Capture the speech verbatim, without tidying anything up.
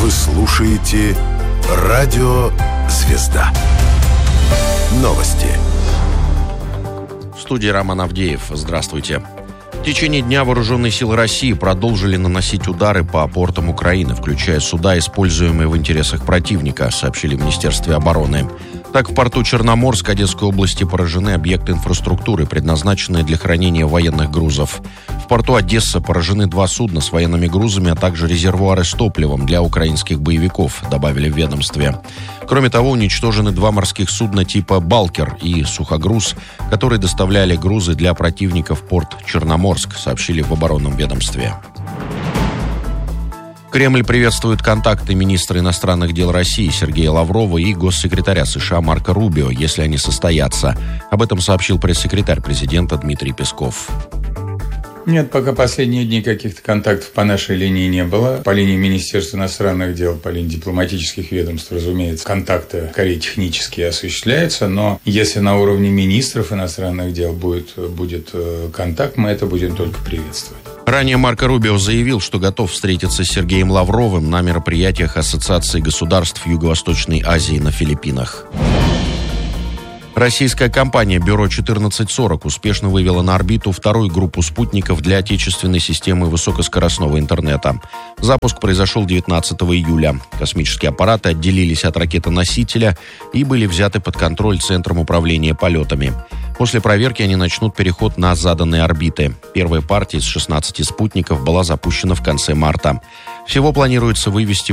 Вы слушаете Радио Звезда. Новости. В студии Роман Авдеев. Здравствуйте. В течение дня вооруженные силы России продолжили наносить удары по портам Украины, включая суда, используемые в интересах противника, сообщили в Министерстве обороны. Так, в порту Черноморск Одесской области поражены объекты инфраструктуры, предназначенные для хранения военных грузов. В порту Одесса поражены два судна с военными грузами, а также резервуары с топливом для украинских боевиков, добавили в ведомстве. Кроме того, уничтожены два морских судна типа «Балкер» и «Сухогруз», которые доставляли грузы для противника в порт Черноморск, сообщили в оборонном ведомстве. Кремль приветствует контакты министра иностранных дел России Сергея Лаврова и госсекретаря США Марко Рубио, если они состоятся. Об этом сообщил пресс-секретарь президента Дмитрий Песков. Нет, пока последние дни каких-то контактов по нашей линии не было. По линии Министерства иностранных дел, по линии дипломатических ведомств, разумеется, контакты скорее технические осуществляются, но если на уровне министров иностранных дел будет, будет контакт, мы это будем только приветствовать. Ранее Марко Рубио заявил, что готов встретиться с Сергеем Лавровым на мероприятиях Ассоциации государств Юго-Восточной Азии на Филиппинах. Российская компания «Бюро четырнадцать сорок» успешно вывела на орбиту вторую группу спутников для отечественной системы высокоскоростного интернета. Запуск произошел девятнадцатого июля. Космические аппараты отделились от ракетоносителя и были взяты под контроль Центром управления полетами. После проверки они начнут переход на заданные орбиты. Первая партия из шестнадцати спутников была запущена в конце марта. Всего планируется вывести